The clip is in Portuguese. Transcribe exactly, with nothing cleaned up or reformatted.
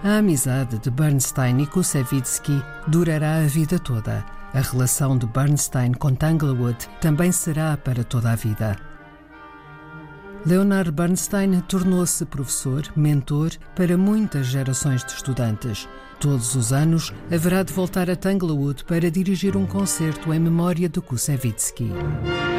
A amizade de Bernstein e Koussevitzky durará a vida toda. A relação de Bernstein com Tanglewood também será para toda a vida. Leonard Bernstein tornou-se professor, mentor para muitas gerações de estudantes. Todos os anos haverá de voltar a Tanglewood para dirigir um concerto em memória de Koussevitzky.